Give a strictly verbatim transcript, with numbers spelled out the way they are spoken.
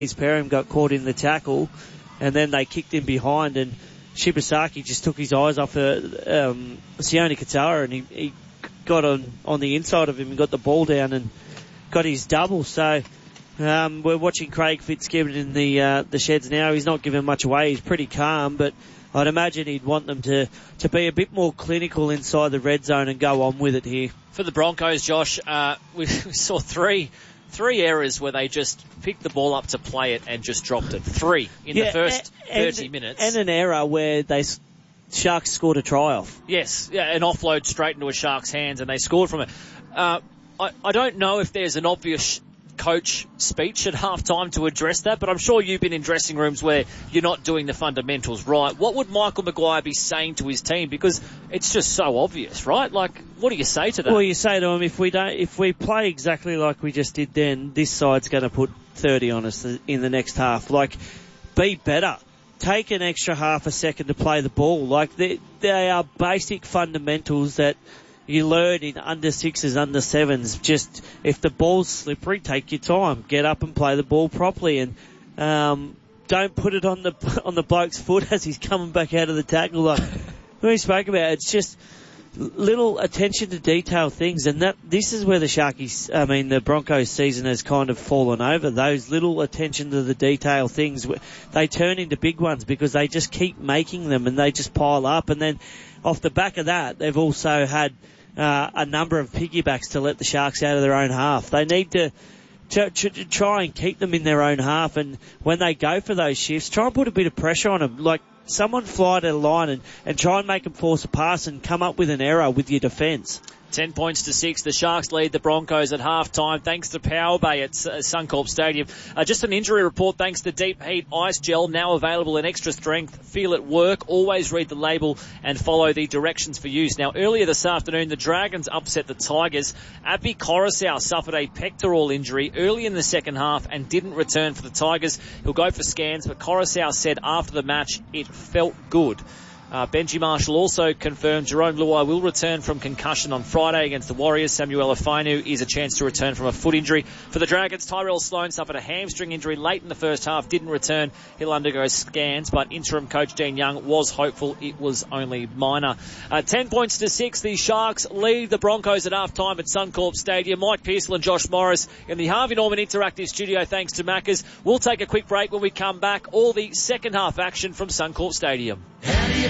His Perham got caught in the tackle, and then they kicked him behind, and Shibasaki just took his eyes off the, um, Sione Katoa, and he, he got on, on the inside of him and got the ball down and got his double. So um, we're watching Craig Fitzgibbon in the uh, the sheds now. He's not giving much away. He's pretty calm, but I'd imagine he'd want them to, to be a bit more clinical inside the red zone and go on with it here. For the Broncos, Josh, uh, we, we saw three three errors where they just picked the ball up to play it and just dropped it. Three in yeah, the first and, thirty minutes. And an error where they Sharks scored a try off. Yes, yeah, an offload straight into a Shark's hands, and they scored from it. Uh, I, I don't know if there's an obvious coach speech at halftime to address that, but I'm sure you've been in dressing rooms where you're not doing the fundamentals right. What would Michael Maguire be saying to his team? Because it's just so obvious, right? Like, what do you say to that? Well, you say to him, if we don't, if we play exactly like we just did then, this side's going to put thirty on us in the next half. Like, be better. Take an extra half a second to play the ball. Like, they, they are basic fundamentals that you learn in under sixes, under sevens. Just, if the ball's slippery, take your time. Get up and play the ball properly, and um, don't put it on the on the bloke's foot as he's coming back out of the tackle. Like we spoke about, it's just little attention to detail things, and that this is where the Sharkies, I mean the Broncos season has kind of fallen over. Those little attention to the detail things, they turn into big ones because they just keep making them and they just pile up, and then off the back of that, they've also had uh, a number of piggybacks to let the Sharks out of their own half. They need to, to, to, to try and keep them in their own half, and when they go for those shifts, try and put a bit of pressure on them. Like, someone fly to the line and, and try and make them force a pass and come up with an error with your defence. Ten points to six. The Sharks lead the Broncos at half-time thanks to Power Bay at uh, Suncorp Stadium. Uh, just an injury report thanks to Deep Heat Ice Gel, now available in extra strength. Feel it work. Always read the label and follow the directions for use. Now, earlier this afternoon, the Dragons upset the Tigers. Abby Coruscant suffered a pectoral injury early in the second half and didn't return for the Tigers. He'll go for scans, but Coruscant said after the match it felt good. Uh, Benji Marshall also confirmed Jerome Luai will return from concussion on Friday against the Warriors. Samuel Afainu is a chance to return from a foot injury. For the Dragons, Tyrell Sloan suffered a hamstring injury late in the first half, didn't return. He'll undergo scans, but interim coach Dean Young was hopeful it was only minor. Uh, ten points to six. The Sharks lead the Broncos at half-time at Suncorp Stadium. Mike Pearsall and Josh Morris in the Harvey Norman Interactive Studio, thanks to Maccas. We'll take a quick break. When we come back, all the second half action from Suncorp Stadium. How do you